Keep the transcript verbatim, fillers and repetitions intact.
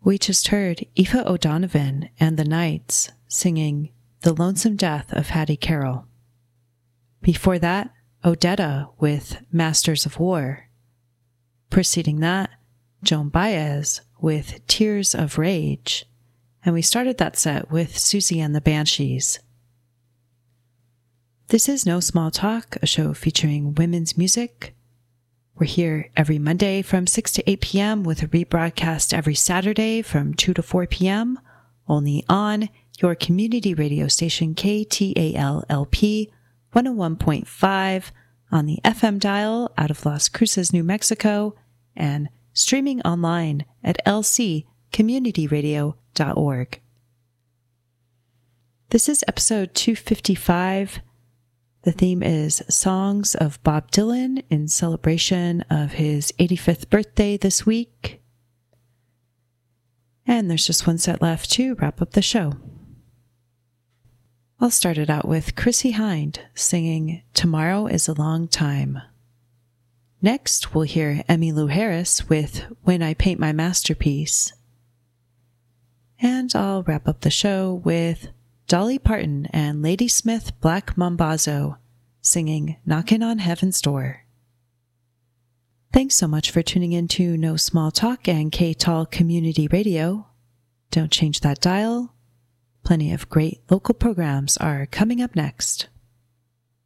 We just heard Aoife O'Donovan and the Knights singing The Lonesome Death of Hattie Carroll. Before that, Odetta with Masters of War. Preceding that, Joan Baez with Tears of Rage. And we started that set with Susie and the Banshees. This is No Small Talk, a show featuring women's music. We're here every Monday from six to eight p.m. with a rebroadcast every Saturday from two to four p.m. only on your community radio station K T A L L P one oh one point five on the F M dial out of Las Cruces, New Mexico, and streaming online at l c community radio dot org. This is episode two fifty-five. The theme is Songs of Bob Dylan in celebration of his eighty-fifth birthday this week. And there's just one set left to wrap up the show. I'll start it out with Chrissie Hynde singing Tomorrow is a Long Time. Next, we'll hear Emmylou Harris with When I Paint My Masterpiece. And I'll wrap up the show with Dolly Parton and Ladysmith Black Mambazo singing Knockin' on Heaven's Door. Thanks so much for tuning in to No Small Talk and K-T A L Community Radio. Don't change that dial. Plenty of great local programs are coming up next.